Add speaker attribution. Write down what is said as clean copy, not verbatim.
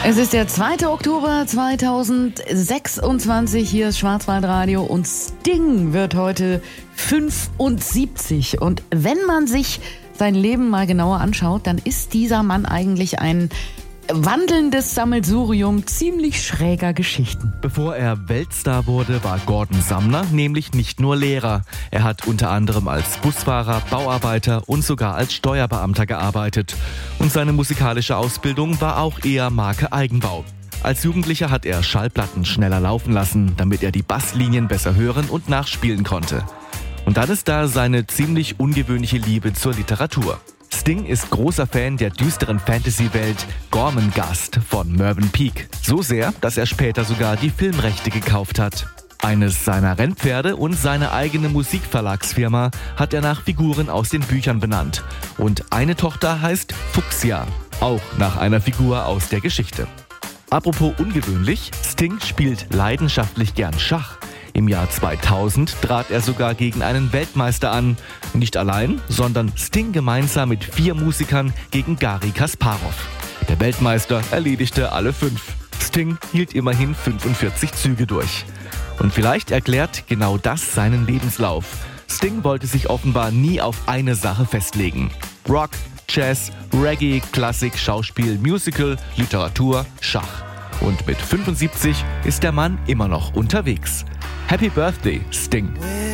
Speaker 1: Es ist der 2. Oktober 2026, hier ist Schwarzwaldradio und Sting wird heute 75. Und wenn man sich sein Leben mal genauer anschaut, dann ist dieser Mann eigentlich ein wandelndes Sammelsurium ziemlich schräger Geschichten.
Speaker 2: Bevor er Weltstar wurde, war Gordon Sumner nämlich nicht nur Lehrer. Er hat unter anderem als Busfahrer, Bauarbeiter und sogar als Steuerbeamter gearbeitet. Und seine musikalische Ausbildung war auch eher Marke Eigenbau. Als Jugendlicher hat er Schallplatten schneller laufen lassen, damit er die Basslinien besser hören und nachspielen konnte. Und dann ist da seine ziemlich ungewöhnliche Liebe zur Literatur. Sting ist großer Fan der düsteren Fantasy-Welt Gormenghast von Mervyn Peake. So sehr, dass er später sogar die Filmrechte gekauft hat. Eines seiner Rennpferde und seine eigene Musikverlagsfirma hat er nach Figuren aus den Büchern benannt. Und eine Tochter heißt Fuchsia, auch nach einer Figur aus der Geschichte. Apropos ungewöhnlich, Sting spielt leidenschaftlich gern Schach. Im Jahr 2000 trat er sogar gegen einen Weltmeister an. Nicht allein, sondern Sting gemeinsam mit 4 Musikern gegen Garry Kasparov. Der Weltmeister erledigte alle 5. Sting hielt immerhin 45 Züge durch. Und vielleicht erklärt genau das seinen Lebenslauf. Sting wollte sich offenbar nie auf eine Sache festlegen. Rock, Jazz, Reggae, Klassik, Schauspiel, Musical, Literatur, Schach. Und mit 75 ist der Mann immer noch unterwegs. Happy Birthday, Sting!